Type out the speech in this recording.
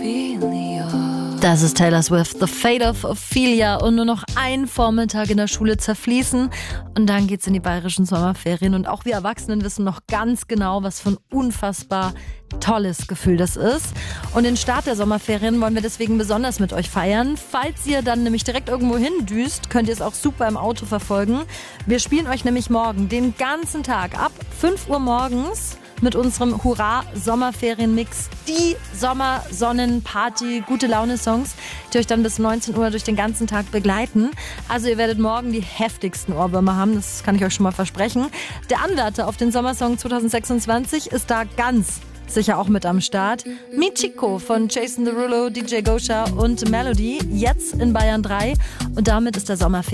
Das ist Taylor Swift, The Fate of Ophelia, und nur noch ein Vormittag in der Schule zerfließen und dann geht's in die bayerischen Sommerferien, und auch wir Erwachsenen wissen noch ganz genau, was für ein unfassbar tolles Gefühl das ist. Und den Start der Sommerferien wollen wir deswegen besonders mit euch feiern. Falls ihr dann nämlich direkt irgendwo hindüst, könnt ihr es auch super im Auto verfolgen. Wir spielen euch nämlich morgen den ganzen Tag ab 5 Uhr morgens mit unserem Hurra-Sommerferien-Mix die Sommer-Sonnen-Party-Gute-Laune-Songs, die euch dann bis 19 Uhr durch den ganzen Tag begleiten. Also ihr werdet morgen die heftigsten Ohrwürmer haben, das kann ich euch schon mal versprechen. Der Anwärter auf den Sommersong 2026 ist da ganz sicher auch mit am Start. Michiko von Jason Derulo, DJ Gosha und Melody, jetzt in Bayern 3. Und damit ist der Sommerferien